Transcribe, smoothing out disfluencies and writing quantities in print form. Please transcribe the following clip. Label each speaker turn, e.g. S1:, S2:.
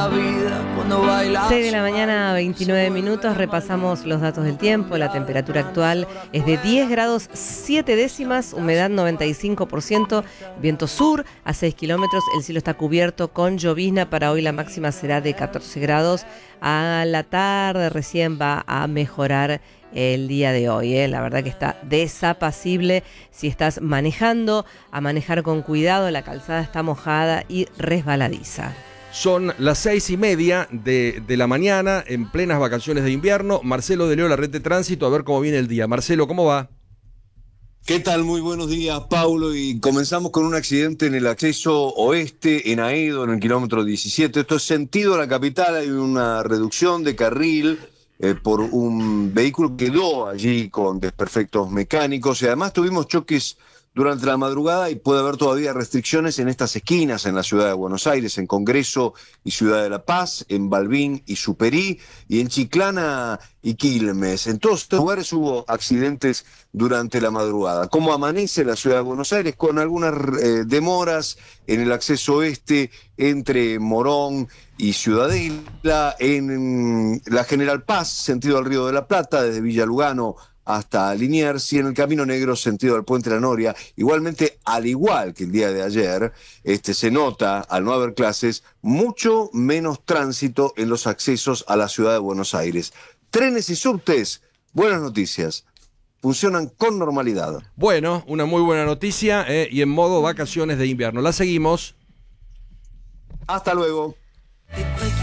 S1: la vida cuando bailas.
S2: 6 de la mañana, 29 minutos. Repasamos los datos del tiempo. La temperatura actual es de 10 grados 7 décimas, humedad 95%, viento sur a 6 kilómetros. El cielo está cubierto con llovizna. Para hoy la máxima será de 14 grados. A la tarde recién va a mejorar el día de hoy, La verdad que está desapacible. Si estás manejando, a manejar con cuidado. La calzada está mojada y resbaladiza.
S3: Son las 6:30 de la mañana, en plenas vacaciones de invierno. Marcelo de Leo, la red de tránsito, a ver cómo viene el día. Marcelo, ¿cómo va?
S4: ¿Qué tal? Muy buenos días, Paulo. Y comenzamos con un accidente en el acceso oeste, en Aedo, en el kilómetro 17. Esto es sentido a la capital. Hay una reducción de carril por un vehículo que quedó allí con desperfectos mecánicos. Y además tuvimos choques durante la madrugada y puede haber todavía restricciones en estas esquinas en la ciudad de Buenos Aires, en Congreso y Ciudad de la Paz, en Balbín y Superí, y en Chiclana y Quilmes. En todos estos lugares hubo accidentes durante la madrugada. ¿Cómo amanece la ciudad de Buenos Aires? Con algunas demoras en el acceso oeste entre Morón y Ciudadela, en la General Paz, sentido al Río de la Plata, desde Villa Lugano hasta Liniers, y en el Camino Negro sentido al Puente de la Noria. Igualmente, al igual que el día de ayer, se nota, al no haber clases, mucho menos tránsito en los accesos a la ciudad de Buenos Aires. Trenes y subtes, buenas noticias, funcionan con normalidad.
S3: Bueno, una muy buena noticia, y en modo vacaciones de invierno. La seguimos.
S4: Hasta luego.